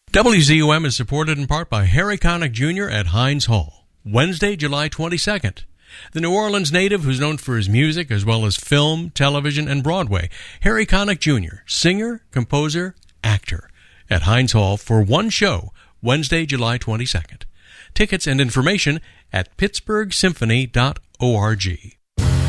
WZUM is supported in part by Harry Connick Jr. at Heinz Hall. Wednesday, July 22nd. The New Orleans native who's known for his music as well as film, television, and Broadway, Harry Connick Jr., singer, composer, actor, at Heinz Hall for one show, Wednesday, July 22nd. Tickets and information at pittsburghsymphony.org.